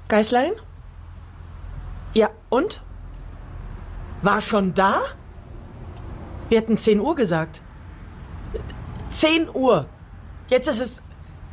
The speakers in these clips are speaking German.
Geißlein? Ja, und? War schon da? Wir hatten 10 Uhr gesagt. 10 Uhr. Jetzt ist es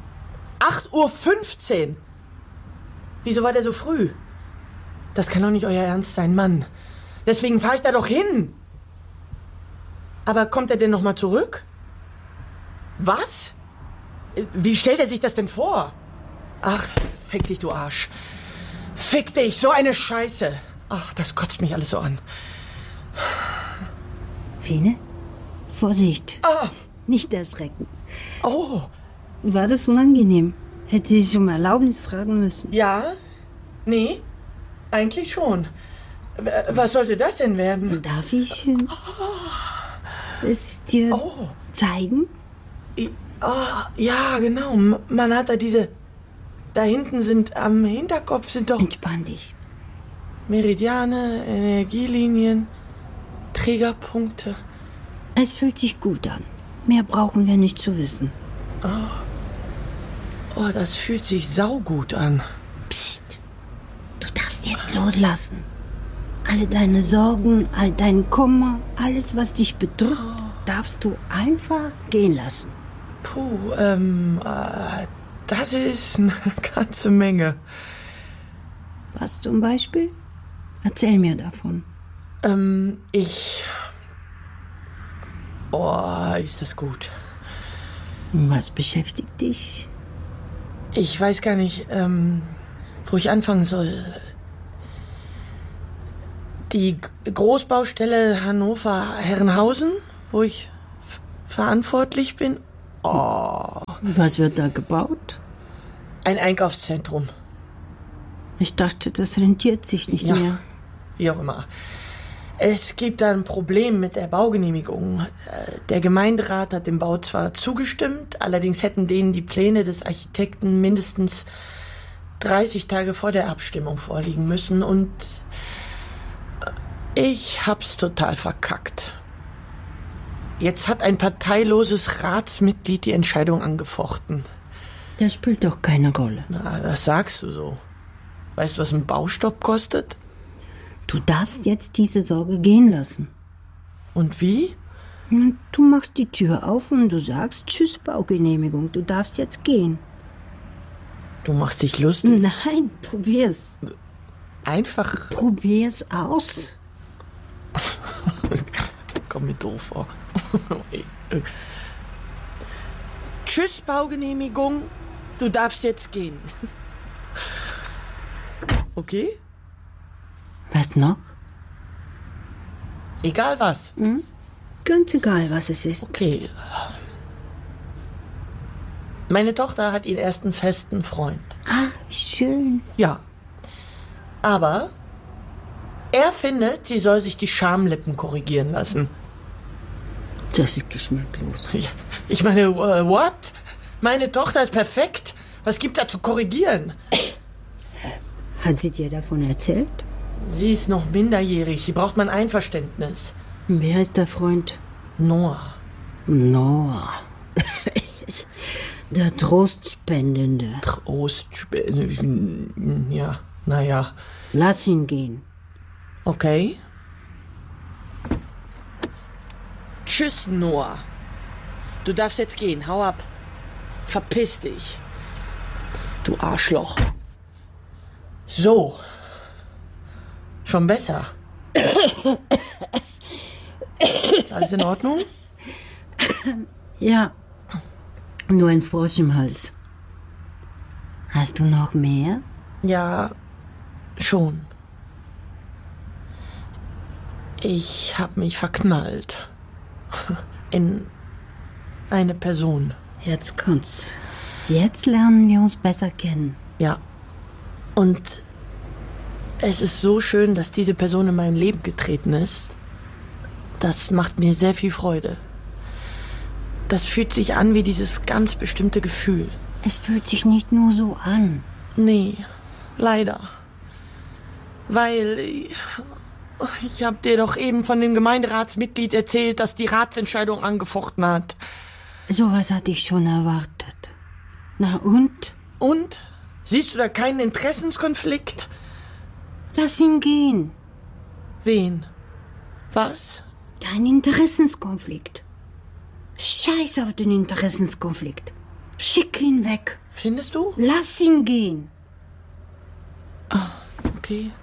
8:15 Uhr. Wieso war der so früh? Das kann doch nicht euer Ernst sein, Mann. Deswegen fahre ich da doch hin. Aber kommt er denn noch mal zurück? Was? Wie stellt er sich das denn vor? Ach, fick dich, du Arsch. Fick dich, so eine Scheiße. Ach, das kotzt mich alles so an. Fine, Vorsicht. Ah. Nicht erschrecken. Oh. War das unangenehm? Hätte ich um Erlaubnis fragen müssen. Ja? Nee? Eigentlich schon. Was sollte das denn werden? Darf ich es dir zeigen? Ja, genau. Man hat da diese... Da hinten sind am Hinterkopf sind doch... Entspann dich. Meridiane, Energielinien, Trägerpunkte. Es fühlt sich gut an. Mehr brauchen wir nicht zu wissen. Oh, das fühlt sich saugut an. Psst. Du darfst jetzt loslassen. Alle deine Sorgen, all dein Kummer, alles, was dich bedrückt, darfst du einfach gehen lassen. Puh, das ist eine ganze Menge. Was zum Beispiel? Erzähl mir davon. Ist das gut. Was beschäftigt dich? Ich weiß gar nicht, wo ich anfangen soll. Die Großbaustelle Hannover-Herrenhausen, wo ich verantwortlich bin. Was wird da gebaut? Ein Einkaufszentrum. Ich dachte, das rentiert sich nicht mehr. Wie auch immer. Es gibt da ein Problem mit der Baugenehmigung. Der Gemeinderat hat dem Bau zwar zugestimmt, allerdings hätten denen die Pläne des Architekten mindestens 30 Tage vor der Abstimmung vorliegen müssen und ich hab's total verkackt. Jetzt hat ein parteiloses Ratsmitglied die Entscheidung angefochten. Das spielt doch keine Rolle. Na, das sagst du so. Weißt du, was ein Baustopp kostet? Du darfst jetzt diese Sorge gehen lassen. Und wie? Du machst die Tür auf und du sagst, tschüss Baugenehmigung, du darfst jetzt gehen. Du machst dich lustig? Nein, probier's. Einfach... Probier's aus. Komm mir doof vor. Tschüss Baugenehmigung, du darfst jetzt gehen. Okay? Was noch? Egal was. Ganz egal, was es ist. Okay. Meine Tochter hat ihren ersten festen Freund. Ach, wie schön. Ja. Aber er findet, sie soll sich die Schamlippen korrigieren lassen. Das ist geschmacklos. Ich meine, what? Meine Tochter ist perfekt. Was gibt's da zu korrigieren? Hat sie dir davon erzählt? Sie ist noch minderjährig. Sie braucht mein Einverständnis. Wer ist der Freund? Noah. Noah. Der Trostspendende. Trostspendende. Ja, naja. Lass ihn gehen. Okay. Tschüss, Noah. Du darfst jetzt gehen. Hau ab. Verpiss dich. Du Arschloch. So. Schon besser. Ist alles in Ordnung? Ja. Nur ein Frosch im Hals. Hast du noch mehr? Ja, schon. Ich habe mich verknallt. In eine Person. Jetzt kommt's. Jetzt lernen wir uns besser kennen. Ja. Und es ist so schön, dass diese Person in mein Leben getreten ist. Das macht mir sehr viel Freude. Das fühlt sich an wie dieses ganz bestimmte Gefühl. Es fühlt sich nicht nur so an. Nee, leider. Weil ich habe dir doch eben von dem Gemeinderatsmitglied erzählt, das die Ratsentscheidung angefochten hat. Sowas hatte ich schon erwartet. Na und? Und? Siehst du da keinen Interessenskonflikt? Lass ihn gehen. Wen? Was? Dein Interessenskonflikt. Scheiß auf den Interessenskonflikt. Schick ihn weg. Findest du? Lass ihn gehen. Ah, okay.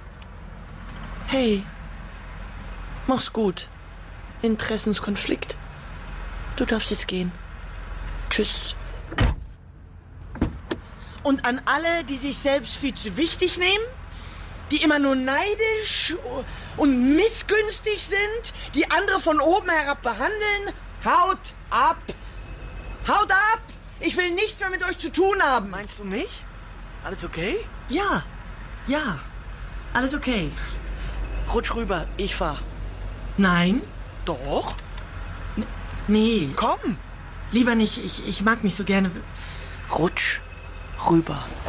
Hey, mach's gut. Interessenskonflikt. Du darfst jetzt gehen. Tschüss. Und an alle, die sich selbst viel zu wichtig nehmen, die immer nur neidisch und missgünstig sind, die andere von oben herab behandeln, haut ab. Haut ab! Ich will nichts mehr mit euch zu tun haben. Meinst du mich? Alles okay? Ja, alles okay. Rutsch rüber, ich fahr. Nein, Doch? nee, Komm! lieber nicht. Ich mag mich so gerne. Rutsch rüber.